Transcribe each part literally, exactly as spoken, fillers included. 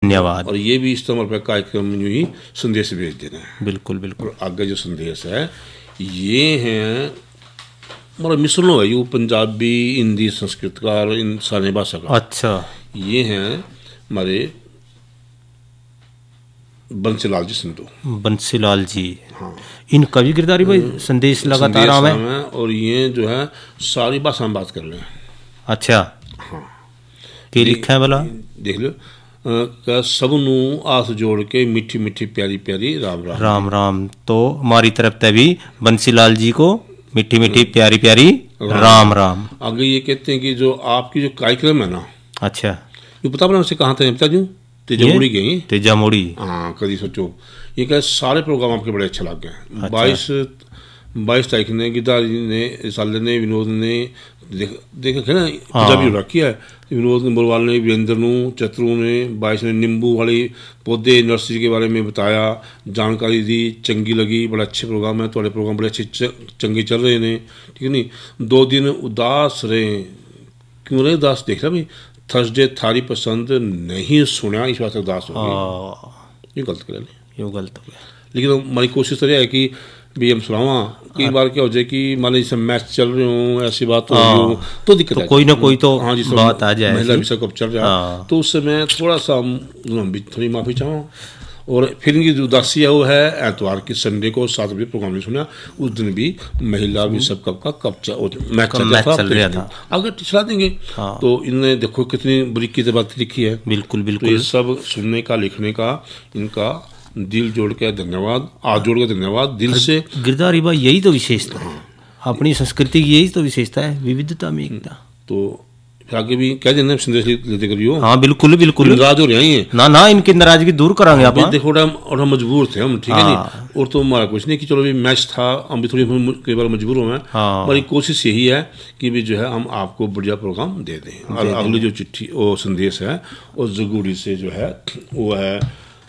धन्यवाद। और ये भी इस्तेमाल पर कार्यक्रम में ही संदेश भेज देना है। बिल्कुल बिल्कुल। और आगे जो संदेश है ये है हमारा मिश्रण है, ये पंजाबी, हिंदी, संस्कृत का और इन सारी भाषा का। अच्छा। ये हैं हमारे बंसीलाल जी संधू। बंसीलाल जी, हाँ। इनका भी गिरधारी भाई संदेश लगातार आवे है और ये जो है सारी भाषा में बात कर रहे हैं। अच्छा। हाँ। क्या लिखा है भला? देख लो, का सबनू आस जोड़ के मीठी मीठी प्यारी प्यारी राम राम राम राम। तो हमारी तरफ से भी बंसीलाल जी को मीठी मीठी प्यारी प्यारी राम राम, राम। आगे ये कहते हैं कि जो आपकी जो कार्यक्रम है ना, अच्छा, ये पता अपना कहाँ थे बता दूं? तेजामुड़ी गई। तेजामुड़ी, हाँ, कभी सोचो। ये क्या सारे प्रोग्राम आपके बड़े अच्छे लग गए। बाईस बाईस तारीख ने गिरधारी ने, साले ने, विनोद ने देखा ना पंजाबी रखी है। विनोद ने बोलवाल ने, वीरेंद्र ने, चतरू ने, बाईस ने नींबू वाले पौधे नर्सरी के बारे में बताया, जानकारी दी, चंगी लगी। बड़ा अच्छे प्रोग्राम है, थोड़े प्रोग्राम बड़े अच्छे चंगे चल रहे हैं, ठीक है नहीं। दो दिन उदास रहे, क्यों रहे उदास? देख रहा भाई, थर्सडे थारी पसंद नहीं सुना, इस बात से उदास हो गया। ये गलत कर ये गलत हो गया। लेकिन हमारी कोशिश तो यह है कि भी हम सुनावा। कई बार क्या हो जाए कि मान लीजिए मैच चल रहे हो, ऐसी बात हो रही हो तो दिक्कत तो कोई ना कोई तो हाँ जी बात आ जाए। महिला विश्व कप चल रहा है तो उस समय थोड़ा सा हम भी थोड़ी माफी चाहूँ। और फिर इनकी जो उदासी है वो है एतवार की, संडे को सात बजे प्रोग्राम नहीं सुना, उस दिन भी महिला विश्व कप का कप मैच चल रहा था, अगर चला देंगे। तो इनने देखो कितनी बुरीकी से बात लिखी है। बिल्कुल बिल्कुल। ये सब सुनने का, लिखने का इनका दिल जोड़ के धन्यवाद, आज जोड़ के धन्यवाद दिल से। गिरधारी भाई यही तो विशेषता है अपनी संस्कृति की, यही तो विशेषता है, विविधता में एकता। तो आगे भी कह देना संदेश लेते करियो। हाँ बिल्कुल बिल्कुल। नाराज हो रहे हैं ना ना, इनकी नाराजगी दूर करांगे आप। देखो और हम मजबूर थे हम, ठीक है नहीं। और तो हमारा कुछ नहीं कि चलो भी मैच था, हम भी थोड़ी कई बार मजबूर हो गए। हमारी कोशिश यही है कि भी जो है हम आपको बढ़िया प्रोग्राम दे दें। और अगली जो चिट्ठी वो संदेश है वो जगूड़ी से जो है वो है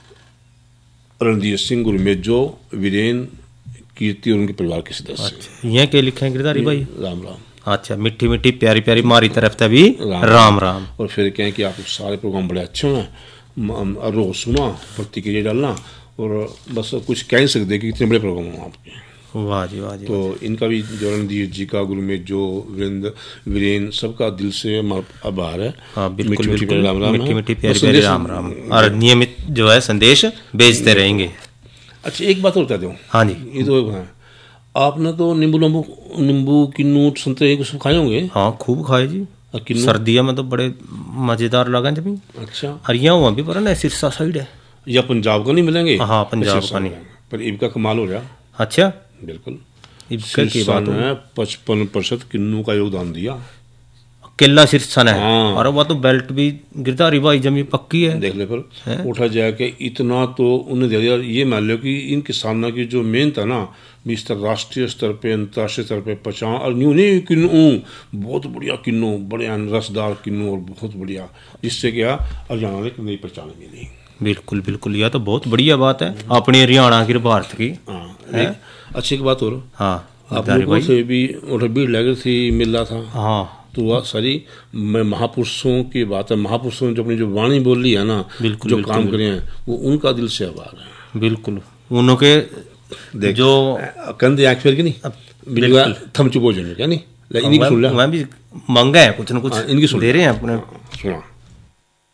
रणधीर सिंह, गुरमेजो, वीरेन, कीर्ति और उनके परिवार के सदस्य। यहाँ क्या लिखे हैं गिरधारी भाई? राम राम। अच्छा, मीठी मीठी प्यारी प्यारी मारी तरफ से भी राम राम, राम। और फिर कहें कि आप सारे प्रोग्राम बड़े अच्छे हैं, रोज सुना, प्रतिक्रिया डालना, और बस कुछ कह नहीं सकते कि इतने बड़े प्रोग्राम हों आपके। वाह जी वाह जी। तो इनका भी जो रणधीर जी का, गुरमेजो, वीरेंद्र, वीरेन सबका दिल से आभार है। हाँ बिल्कुल बिल्कुल। राम राम, मीठी मीठी प्यारी प्यारी राम राम। और नियमित जो है संदेश भेजते रहेंगे। अच्छा, एक बात और बता दूँ। हाँ जी। ये तो है, आपने तो नींबू नींबू नींबू किन्नू संतरे कुछ खाए होंगे? हाँ खूब खाए जी, सर्दियों में तो बड़े मजेदार लगा जब। अच्छा। और यहाँ हुआ भी पर ना सिरसा साइड है, या पंजाब का नहीं मिलेंगे? हाँ पंजाब का नहीं, पर इनका कमाल हो रहा। अच्छा बिल्कुल। इनका की बात है, पचपन प्रतिशत किन्नू का योगदान दिया, केला सिरसा है। हाँ। और वह तो बेल्ट भी गिरधारी भाई जमी पक्की है, देख ले पर उठा जाके इतना तो उन्हें दे दिया। ये मान लो कि इन किसानों की जो मेहनत है ना, स्तर राष्ट्रीय स्तर पे, अंतर्राष्ट्रीय स्तर पे पहचान। और न्यू नहीं किन्नू, बहुत बढ़िया किन्नू, बड़े रसदार किन्नू और बहुत बढ़िया, जिससे क्या हरियाणा ने नई पहचान मिली। बिल्कुल बिल्कुल, यह तो बहुत बढ़िया बात है अपनी हरियाणा की, भारत की। हाँ, अच्छी एक बात और, हाँ आप लोगों से भी भीड़ लगी थी, मिल रहा था। हाँ, तो वह सारी महापुरुषों की बात है। महापुरुषों ने जो अपनी जो वाणी बोली है ना, बिल्कुल, जो बिल्कुल, काम करे हैं वो उनका दिल से आभार है। बिल्कुल, उनके जो कंधे आँख फेर के नहीं थम चुप हो जाने क्या नहीं, इनकी सुन लिया, भी मंगा है कुछ ना कुछ इनकी सुन दे रहे हैं अपने। सुना